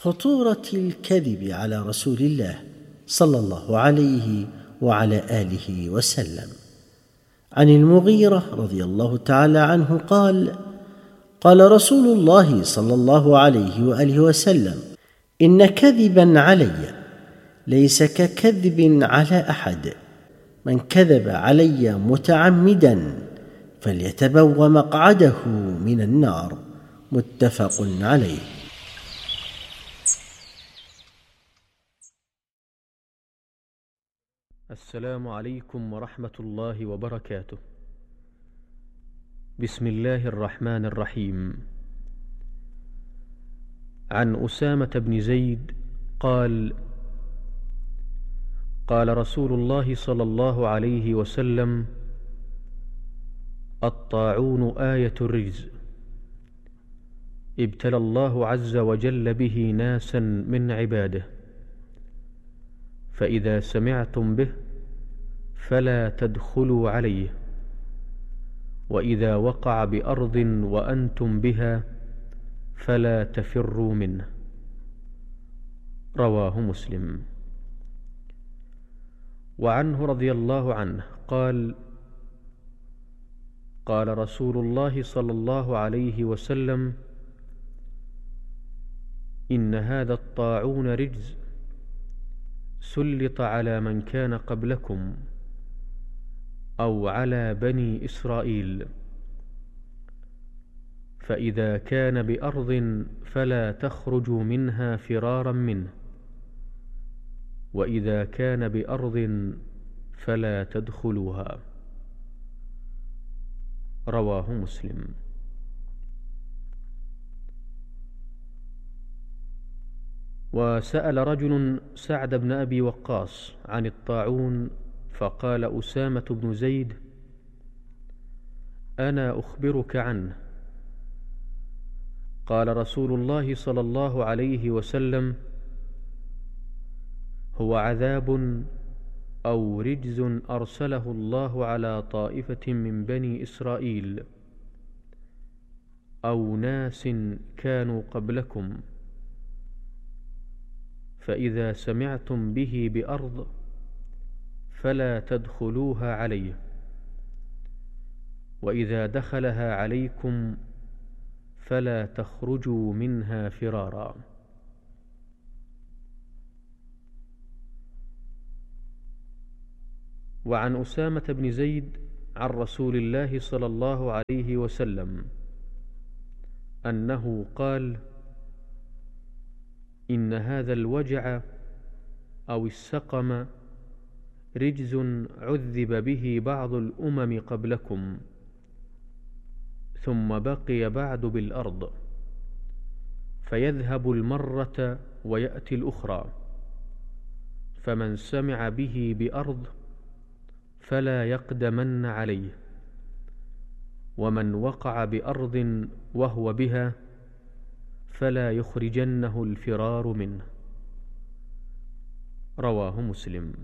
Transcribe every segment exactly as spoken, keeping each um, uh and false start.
خطورة الكذب على رسول الله صلى الله عليه وعلى آله وسلم. عن المغيرة رضي الله تعالى عنه قال: قال رسول الله صلى الله عليه وآله وسلم: إن كذبا علي ليس ككذب على أحد، من كذب علي متعمدا فليتبوأ مقعده من النار. متفق عليه. السلام عليكم ورحمة الله وبركاته. بسم الله الرحمن الرحيم. عن أسامة بن زيد قال: قال رسول الله صلى الله عليه وسلم: الطاعون آية الرجز، ابتلى الله عز وجل به ناسا من عباده، فإذا سمعتم به فلا تدخلوا عليه، وإذا وقع بأرض وأنتم بها فلا تفروا منه. رواه مسلم. وعنه رضي الله عنه قال: قال رسول الله صلى الله عليه وسلم: إن هذا الطاعون رجز سلط على من كان قبلكم أو على بني إسرائيل، فإذا كان بأرض فلا تخرجوا منها فرارا منه، وإذا كان بأرض فلا تدخلوها. رواه مسلم. وسأل رجل سعد بن أبي وقاص عن الطاعون، فقال أسامة بن زيد: أنا أخبرك عنه. قال رسول الله صلى الله عليه وسلم: هو عذاب أو رجز أرسله الله على طائفة من بني إسرائيل أو ناس كانوا قبلكم، فإذا سمعتم به بأرض فلا تدخلوها عليه، وإذا دخلها عليكم فلا تخرجوا منها فرارا. وعن أسامة بن زيد عن رسول الله صلى الله عليه وسلم أنه قال: إن هذا الوجع أو السقم رجز عذب به بعض الأمم قبلكم، ثم بقي بعد بالأرض، فيذهب المرة ويأتي الأخرى، فمن سمع به بأرض فلا يقدمن عليه، ومن وقع بأرض وهو بها فلا يخرجنه الفرار منه. رواه مسلم.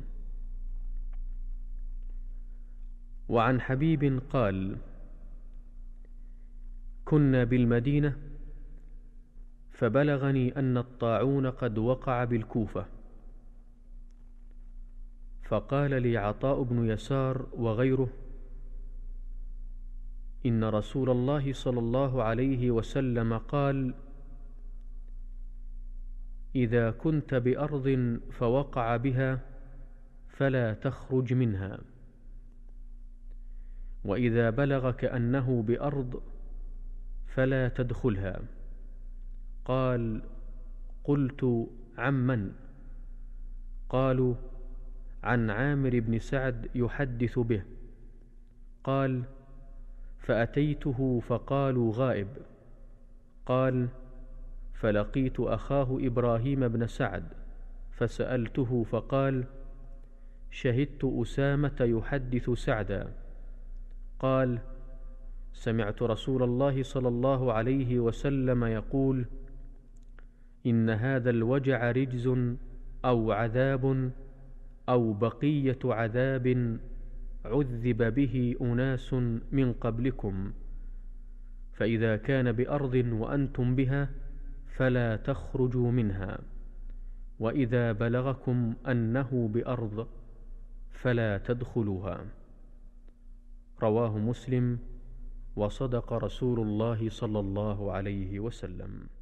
وعن حبيب قال: كنا بالمدينة فبلغني أن الطاعون قد وقع بالكوفة، فقال لي عطاء بن يسار وغيره: إن رسول الله صلى الله عليه وسلم قال: إذا كنت بأرض فوقع بها فلا تخرج منها، وإذا بلغك أنه بأرض فلا تدخلها. قال: قلت: عمن؟ قالوا: عن عامر بن سعد يحدث به. قال: فأتيته فقالوا غائب. قال: فلقيت أخاه إبراهيم بن سعد فسألته فقال: شهدت أسامة يحدث سعدا. قال: سمعت رسول الله صلى الله عليه وسلم يقول: إن هذا الوجع رجز أو عذاب أو بقية عذاب عذب به أناس من قبلكم، فإذا كان بأرض وأنتم بها فلا تخرجوا منها، وإذا بلغكم أنه بأرض فلا تدخلوها. رواه مسلم، وصدق رسول الله صلى الله عليه وسلم.